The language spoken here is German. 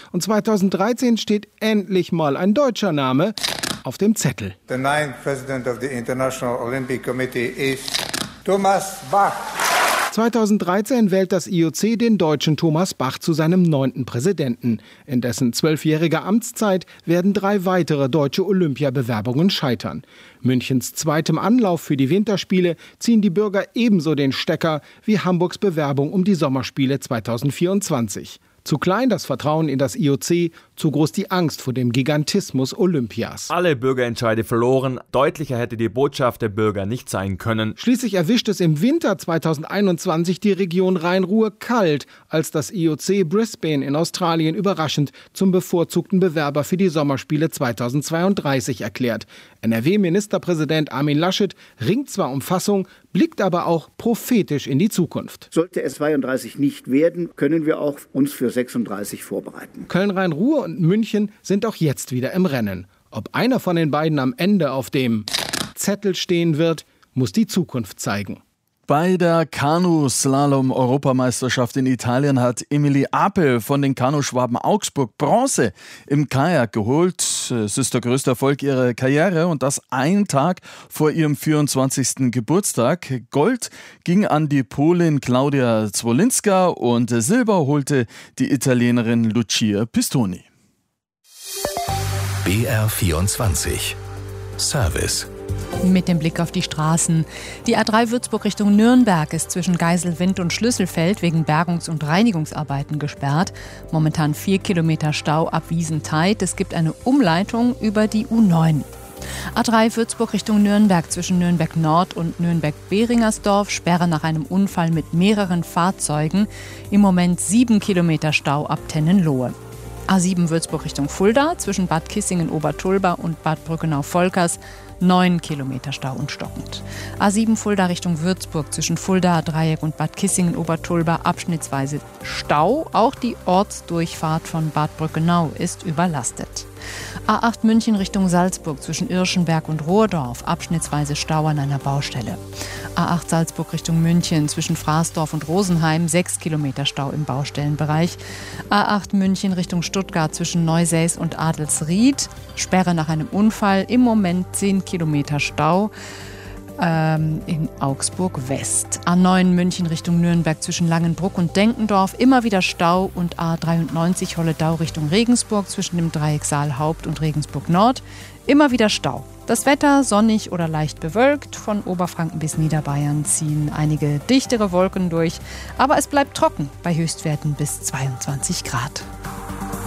Und 2013 steht endlich mal ein deutscher Name auf dem Zettel. The ninth president of the International Olympic Committee is Thomas Bach. 2013 wählt das IOC den Deutschen Thomas Bach zu seinem 9. Präsidenten. In dessen 12-jähriger Amtszeit werden 3 weitere deutsche Olympiabewerbungen scheitern. Münchens zweitem Anlauf für die Winterspiele ziehen die Bürger ebenso den Stecker wie Hamburgs Bewerbung um die Sommerspiele 2024. Zu klein das Vertrauen in das IOC, zu groß die Angst vor dem Gigantismus Olympias. Alle Bürgerentscheide verloren. Deutlicher hätte die Botschaft der Bürger nicht sein können. Schließlich erwischt es im Winter 2021 die Region Rhein-Ruhr kalt, als das IOC Brisbane in Australien überraschend zum bevorzugten Bewerber für die Sommerspiele 2032 erklärt. NRW-Ministerpräsident Armin Laschet ringt zwar um Fassung, blickt aber auch prophetisch in die Zukunft. Sollte es 32 nicht werden, können wir auch uns für 36 vorbereiten. Köln-Rhein-Ruhr und München sind auch jetzt wieder im Rennen. Ob einer von den beiden am Ende auf dem Zettel stehen wird, muss die Zukunft zeigen. Bei der Kanu-Slalom-Europameisterschaft in Italien hat Emilie Apel von den Kanuschwaben Augsburg Bronze im Kajak geholt. Es ist der größte Erfolg ihrer Karriere und das einen Tag vor ihrem 24. Geburtstag. Gold ging an die Polin Klaudia Zwolinska und Silber holte die Italienerin Lucia Pistoni. BR24 Service. Mit dem Blick auf die Straßen. Die A3 Würzburg Richtung Nürnberg ist zwischen Geiselwind und Schlüsselfeld wegen Bergungs- und Reinigungsarbeiten gesperrt. Momentan 4 Kilometer Stau ab Wiesentheid. Es gibt eine Umleitung über die U9. A3 Würzburg Richtung Nürnberg zwischen Nürnberg Nord und Nürnberg-Behringersdorf. Sperre nach einem Unfall mit mehreren Fahrzeugen. Im Moment 7 Kilometer Stau ab Tennenlohe. A7 Würzburg Richtung Fulda zwischen Bad Kissingen-Obertulba und Bad Brückenau-Volkers 9 Kilometer Stau und stockend. A7 Fulda Richtung Würzburg zwischen Fulda, Dreieck und Bad Kissingen-Obertulba abschnittsweise Stau. Auch die Ortsdurchfahrt von Bad Brückenau ist überlastet. A8 München Richtung Salzburg zwischen Irschenberg und Rohrdorf abschnittsweise Stau an einer Baustelle. A8 Salzburg Richtung München zwischen Fraßdorf und Rosenheim 6 Kilometer Stau im Baustellenbereich. A8 München Richtung Stuttgart zwischen Neusäß und Adelsried. Sperre nach einem Unfall. Im Moment 10 Kilometer Stau. In Augsburg West. A9 München Richtung Nürnberg zwischen Langenbruck und Denkendorf immer wieder Stau und A93 Holledau Richtung Regensburg zwischen dem Dreieck Saalhaupt und Regensburg Nord immer wieder Stau. Das Wetter sonnig oder leicht bewölkt. Von Oberfranken bis Niederbayern ziehen einige dichtere Wolken durch, aber es bleibt trocken bei Höchstwerten bis 22 Grad.